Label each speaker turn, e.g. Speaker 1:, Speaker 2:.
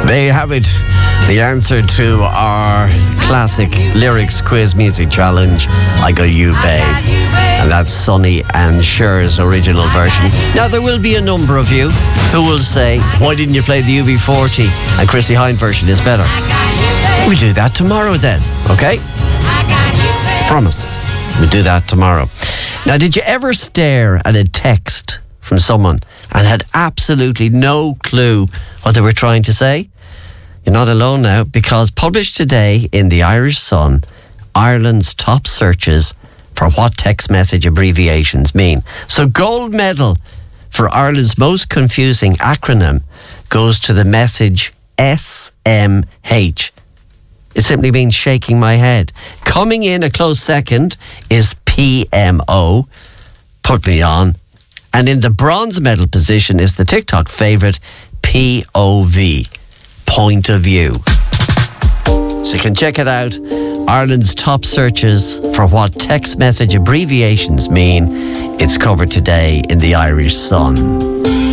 Speaker 1: There you have it. The answer to our classic lyrics quiz music challenge, I Got You Babe. And that's Sonny and Cher's original version. Now, there will be a number of you who will say, why didn't you play the UB40 and Chrissie Hynde version is better? We'll do that tomorrow then, okay? Promise. We'll do that tomorrow. Now, did you ever stare at a text from someone and had absolutely no clue what they were trying to say? You're not alone now, because published today in the Irish Sun, Ireland's top searches for what text message abbreviations mean. So gold medal for Ireland's most confusing acronym goes to the message SMH. It simply means shaking my head. Coming in a close second is PMO, put me on. And in the bronze medal position is the TikTok favourite POV, point of view. So you can check it out. Ireland's top searches for what text message abbreviations mean. It's covered today in the Irish Sun.